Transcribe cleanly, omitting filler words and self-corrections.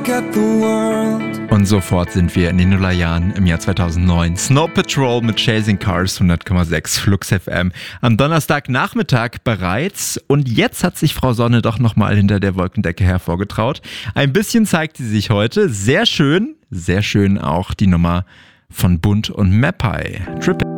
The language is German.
Und sofort sind wir in den Nullerjahren im Jahr 2009. Snow Patrol mit Chasing Cars 100,6 Flux FM. Am Donnerstagnachmittag bereits. Und jetzt hat sich Frau Sonne doch nochmal hinter der Wolkendecke hervorgetraut. Ein bisschen zeigt sie sich heute. Sehr schön auch die Nummer von Bund und Mapei. Triple.